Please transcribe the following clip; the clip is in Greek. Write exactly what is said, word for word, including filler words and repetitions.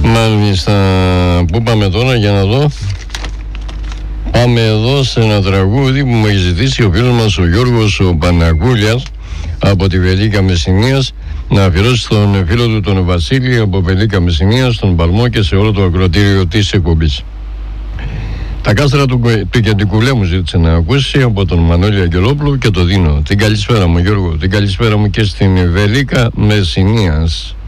Μάλιστα, πού πάμε τώρα για να δω? Πάμε εδώ σε ένα τραγούδι που μου έχει ζητήσει ο φίλος μας ο Γιώργος ο Παναγούλιας από τη Βελίκα Μεσσηνίας, να αφιερώσει στον φίλο του τον Βασίλη από Βελίκα Μεσσηνίας, στον Παλμό και σε όλο το ακροατήριο της εκπομπής. Τα κάστρα του, του Κεντικουλέ μου ζήτησε να ακούσει από τον Μανώλη Αγγελόπουλο και το δίνω. Την καλησπέρα μου Γιώργο, την καλησπέρα μου και στην Βελίκα Μεσσηνίας.